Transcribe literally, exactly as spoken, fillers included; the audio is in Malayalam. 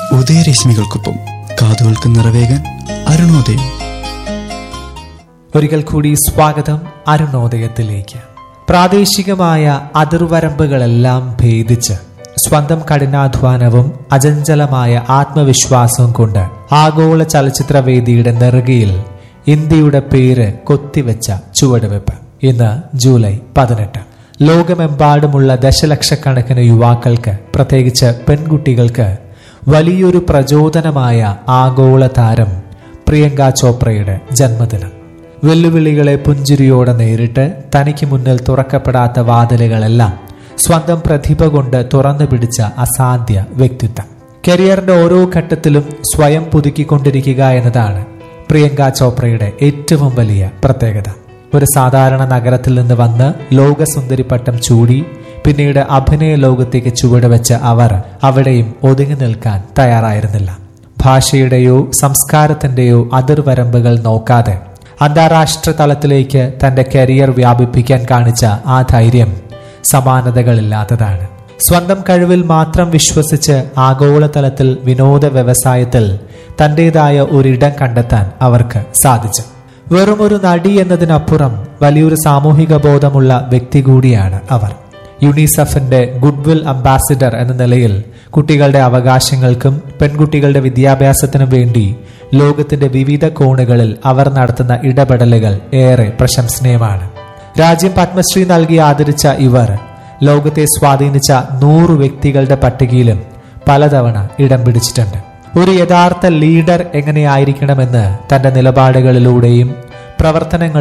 ഉദയരശ്മികൾക്കൊപ്പം കാതുകൾക്ക് നിറവേകാൻ അരുണോദയം. ഒരിക്കൽ കൂടി സ്വാഗതം അരുണോദയത്തിലേക്ക്. പ്രാദേശികമായ അതിർവരമ്പുകളെല്ലാം ഭേദിച്ച് സ്വന്തം കഠിനാധ്വാനവും അചഞ്ചലമായ ആത്മവിശ്വാസവും കൊണ്ട് ആഗോള ചലച്ചിത്രവേദിയുടെ നെറുകയിൽ ഇന്ത്യയുടെ പേര് കൊത്തിവെച്ച ചുവടുവെപ്പ്. ഇന്ന് ജൂലൈ പതിനെട്ട്. ലോകമെമ്പാടുമുള്ള ദശലക്ഷക്കണക്കിന് യുവാക്കൾക്ക്, പ്രത്യേകിച്ച് പെൺകുട്ടികൾക്ക് വലിയൊരു പ്രചോദനമായ ആഗോള താരം പ്രിയങ്ക ചോപ്രയുടെ ജന്മദിനം. വെല്ലുവിളികളെ പുഞ്ചിരിയോടെ നേരിട്ട് തനിക്ക് മുന്നിൽ തുറക്കപ്പെടാത്ത വാതിലുകളെല്ലാം സ്വന്തം പ്രതിഭ കൊണ്ട് തുറന്നു പിടിച്ച അസാധ്യ വ്യക്തിത്വം. കരിയറിന്റെ ഓരോ ഘട്ടത്തിലും സ്വയം പുതുക്കിക്കൊണ്ടിരിക്കുക എന്നതാണ് പ്രിയങ്ക ചോപ്രയുടെ ഏറ്റവും വലിയ പ്രത്യേകത. ഒരു സാധാരണ നഗരത്തിൽ നിന്ന് വന്ന് ലോകസുന്ദരി പട്ടം ചൂടി പിന്നീട് അഭിനയ ലോകത്തേക്ക് ചുവടുവെച്ച അവർ അവിടെയും ഒതുങ്ങി നിൽക്കാൻ തയ്യാറായിരുന്നില്ല. ഭാഷയുടെയോ സംസ്കാരത്തിന്റെയോ അതിർവരമ്പുകൾ നോക്കാതെ അന്താരാഷ്ട്ര തലത്തിലേക്ക് തന്റെ കരിയർ വ്യാപിപ്പിക്കാൻ കാണിച്ച ആ ധൈര്യം സമാനതകളില്ലാത്തതാണ്. സ്വന്തം കഴിവിൽ മാത്രം വിശ്വസിച്ച് ആഗോളതലത്തിൽ വിനോദ വ്യവസായത്തിൽ തന്റേതായ ഒരിടം കണ്ടെത്താൻ അവർക്ക് സാധിച്ചു. വെറുമൊരു നടി എന്നതിനപ്പുറം വലിയൊരു സാമൂഹിക ബോധമുള്ള വ്യക്തി കൂടിയാണ് അവർ. യുണിസെഫിന്റെ ഗുഡ്വിൽ അംബാസിഡർ എന്ന നിലയിൽ കുട്ടികളുടെ അവകാശങ്ങൾക്കും പെൺകുട്ടികളുടെ വിദ്യാഭ്യാസത്തിനും വേണ്ടി ലോകത്തിന്റെ വിവിധ കോണുകളിൽ അവർ നടത്തുന്ന ഇടപെടലുകൾ ഏറെ പ്രശംസനീയമാണ്. രാജ്യം പത്മശ്രീ നൽകി ആദരിച്ച ഇവർ ലോകത്തെ സ്വാധീനിച്ച നൂറ് വ്യക്തികളുടെ പട്ടികയിലും പലതവണ ഇടം പിടിച്ചിട്ടുണ്ട്. ഒരു യഥാർത്ഥ ലീഡർ എങ്ങനെയായിരിക്കണമെന്ന് തന്റെ നിലപാടുകളിലൂടെയും പ്രവർത്തനങ്ങൾ